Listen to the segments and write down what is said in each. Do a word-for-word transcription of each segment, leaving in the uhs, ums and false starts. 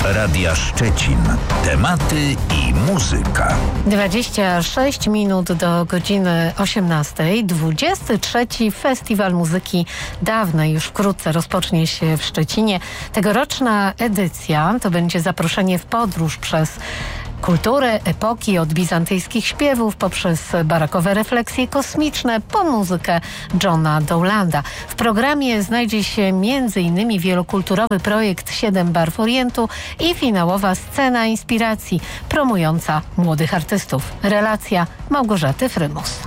Radia Szczecin. Tematy i muzyka. dwadzieścia sześć minut do godziny osiemnastej. dwudziesty trzeci Festiwal Muzyki Dawnej już wkrótce rozpocznie się w Szczecinie. Tegoroczna edycja to będzie zaproszenie w podróż przez kulturę epoki, od bizantyjskich śpiewów poprzez barokowe refleksje kosmiczne po muzykę Johna Dowlanda. W programie znajdzie się między innymi wielokulturowy projekt Siedem Barw Orientu i finałowa scena inspiracji promująca młodych artystów. Relacja Małgorzaty Frymus.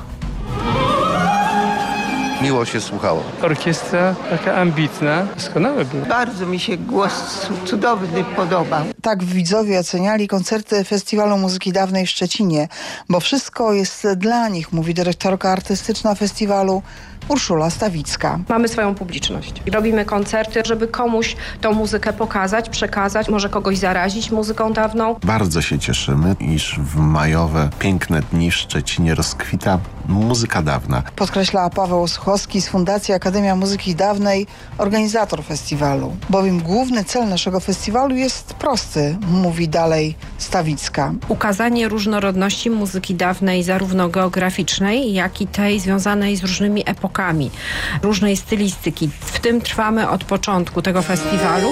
Miło się słuchało. Orkiestra taka ambitna, doskonałe było. Bardzo mi się głos cudowny podobał. Tak widzowie oceniali koncerty Festiwalu Muzyki Dawnej w Szczecinie, bo wszystko jest dla nich, mówi dyrektorka artystyczna festiwalu Urszula Stawicka. Mamy swoją publiczność. Robimy koncerty, żeby komuś tą muzykę pokazać, przekazać, może kogoś zarazić muzyką dawną. Bardzo się cieszymy, iż w majowe, piękne dni w Szczecinie rozkwita muzyka dawna. Podkreśla Paweł Suchowski z Fundacji Akademia Muzyki Dawnej, organizator festiwalu. Bowiem główny cel naszego festiwalu jest prosty, mówi dalej Stawicka. Ukazanie różnorodności muzyki dawnej, zarówno geograficznej, jak i tej związanej z różnymi epokami, różnej stylistyki. W tym trwamy od początku tego festiwalu.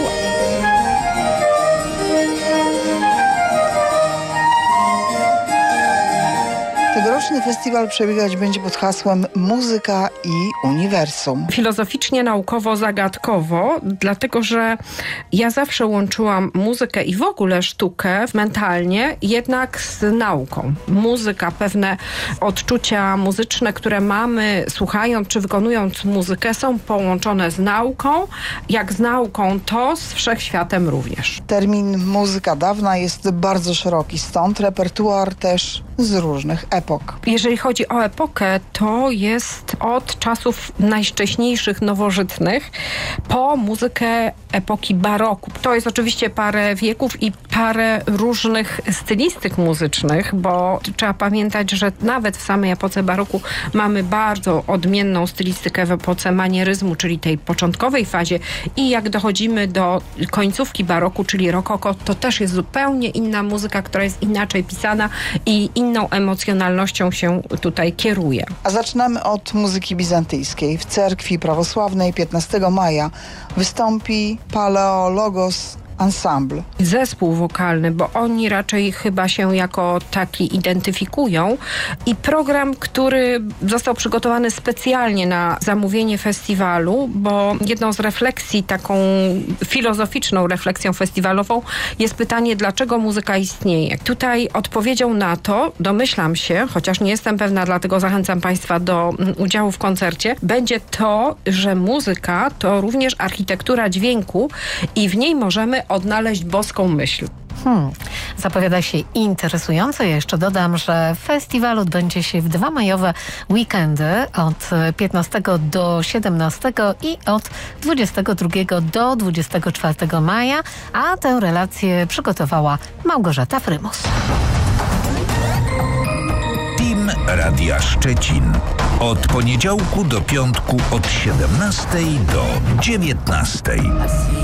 Tegoroczny festiwal przebiegać będzie pod hasłem Muzyka i Uniwersum. Filozoficznie, naukowo, zagadkowo, dlatego że ja zawsze łączyłam muzykę i w ogóle sztukę mentalnie jednak z nauką. Muzyka, pewne odczucia muzyczne, które mamy słuchając czy wykonując muzykę, są połączone z nauką. Jak z nauką, to z wszechświatem również. Termin muzyka dawna jest bardzo szeroki, stąd repertuar też z różnych epok. Jeżeli chodzi o epokę, to jest od czasów najwcześniejszych, nowożytnych, po muzykę epoki baroku. To jest oczywiście parę wieków i parę różnych stylistyk muzycznych, bo trzeba pamiętać, że nawet w samej epoce baroku mamy bardzo odmienną stylistykę w epoce manieryzmu, czyli tej początkowej fazie, i jak dochodzimy do końcówki baroku, czyli rokoko, to też jest zupełnie inna muzyka, która jest inaczej pisana i inną emocjonalnością się tutaj kieruje. A zaczynamy od muzyki bizantyjskiej. W cerkwi prawosławnej piętnastego maja wystąpi Paleologos Ensemble. Zespół wokalny, bo oni raczej chyba się jako taki identyfikują, i program, który został przygotowany specjalnie na zamówienie festiwalu, bo jedną z refleksji, taką filozoficzną refleksją festiwalową jest pytanie, dlaczego muzyka istnieje. Tutaj odpowiedzią na to, domyślam się, chociaż nie jestem pewna, dlatego zachęcam Państwa do udziału w koncercie, będzie to, że muzyka to również architektura dźwięku i w niej możemy odnaleźć boską myśl. Hmm. Zapowiada się interesująco. Ja jeszcze dodam, że festiwal odbędzie się w dwa majowe weekendy od piętnastego do siedemnastego i od dwudziestego drugiego do dwudziestego czwartego maja, a tę relację przygotowała Małgorzata Frymus. Team Radia Szczecin. Od poniedziałku do piątku od siedemnastej do dziewiętnastej.